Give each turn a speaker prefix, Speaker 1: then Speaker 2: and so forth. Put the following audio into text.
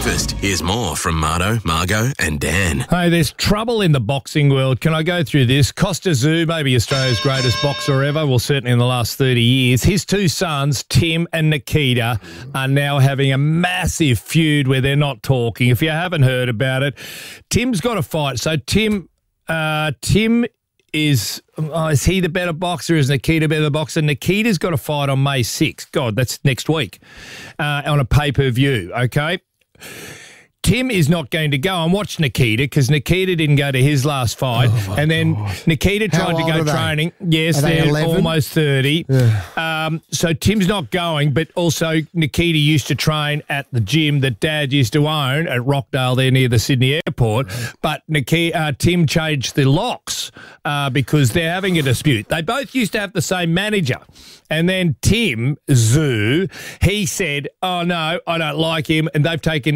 Speaker 1: breakfast. Here's more from Marto, Margot and Dan.
Speaker 2: Hey, there's trouble in the boxing world. Can I go through this? Costa Tszyu, maybe Australia's greatest boxer ever, well, certainly in the last 30 years. His two sons, Tim and Nikita, are now having a massive feud where they're not talking. If you haven't heard about it, Tim's got a fight. So Tim is he the better boxer? Is Nikita better boxer? Nikita's got a fight on May 6th. God, that's next week on a pay-per-view, okay? Tim is not going to go and watch Nikita because Nikita didn't go to his last fight. And then Nikita tried to go training. Yes, they're almost 30. So Tim's not going, but also Nikita used to train at the gym that Dad used to own at Rockdale there near the Sydney airport. But Tim changed the locks because they're having a dispute. They both used to have the same manager. And then Tim Tszyu, he said, oh, no, I don't like him. And they've taken